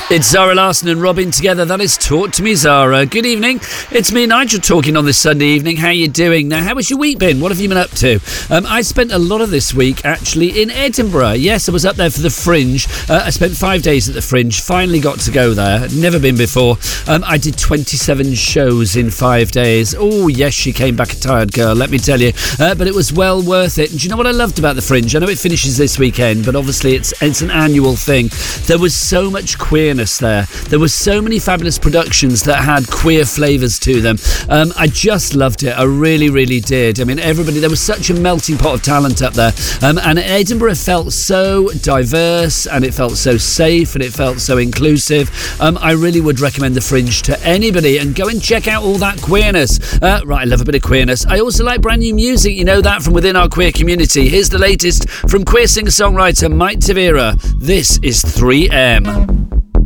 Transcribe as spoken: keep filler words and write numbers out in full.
It's Zara Larsson and Robin together. That is Talk to Me, Zara. Good evening. It's me, Nigel, talking on this Sunday evening. How you doing? Now, how has your week been? What have you been up to? Um, I spent a lot of this week actually in Edinburgh. Yes, I was up there for the Fringe. Uh, I spent five days at the Fringe. Finally got to go there. Never been before. Um, I did twenty-seven shows in five days. Oh, yes, she came back a tired girl, let me tell you. Uh, but it was well worth it. And do you know what I loved about the Fringe? I know it finishes this weekend, but obviously it's it's an annual thing. There was so much queerness there. There were so many fabulous productions that had queer flavours to them. Um, I just loved it. I really, really did. I mean, everybody, there was such a melting pot of talent up there. Um, and Edinburgh felt so diverse, and it felt so safe, and it felt so inclusive. Um, I really would recommend the Fringe to anybody, and go and check out all that queerness. Uh, right, I love a bit of queerness. I also like brand new music. You know that from within our queer community. Here's the latest from queer singer-songwriter Mike Tavira. This is three M.